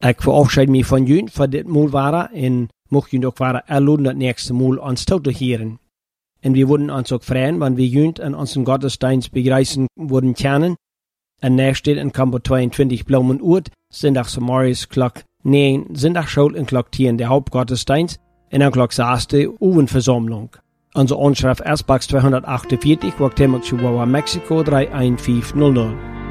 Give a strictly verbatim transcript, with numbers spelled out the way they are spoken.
Ik verabschied me van jullie voor dit moel waren en mocht jullie ook waren erloden het nächste moel ons toe te heren. En we würden ons ook vrijen, want we jullie in onze Gottesdienst begrijzen worden kennen. En daar steht in Kampo tweeëntwintig Bloemen Uurt, zondags morgens klok negen, zondag school en klok tien de Hauptgottesdienst en dan klok zes de Oevenversammlung. Onze Anschrift Ersbachs tweehonderdachtensveertig, Guatemala, Chihuahua, Mexico drei eins fünf null null.